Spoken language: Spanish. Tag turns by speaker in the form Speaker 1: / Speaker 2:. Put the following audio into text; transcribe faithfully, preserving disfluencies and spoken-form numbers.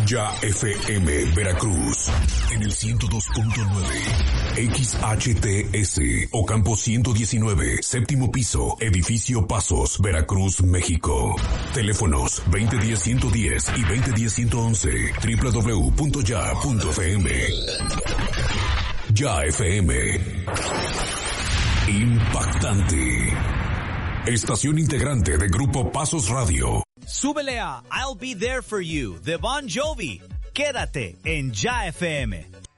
Speaker 1: Ya F M Veracruz en el ciento dos punto nueve, X H T S Ocampo ciento diecinueve, séptimo piso, edificio Pasos, Veracruz, México. Teléfonos veinte diez ciento diez y veinte diez ciento once, doble u doble u doble u punto ya punto f m. Ya F M. Impactante. Estación integrante de Grupo Pasos Radio.
Speaker 2: Súbele a I'll Be There For You de Bon Jovi. Quédate en Ya F M.